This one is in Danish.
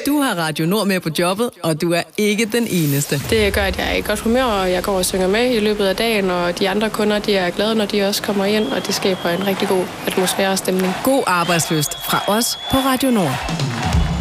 Du har Radio Nord med på jobbet, og du er ikke den eneste. Det gør, at jeg er i godt humør, og jeg går og synger med i løbet af dagen, og de andre kunder, de er glade, når de også kommer ind, og det skaber en rigtig god atmosfære og stemning. God arbejdslyst fra os på Radio Nord.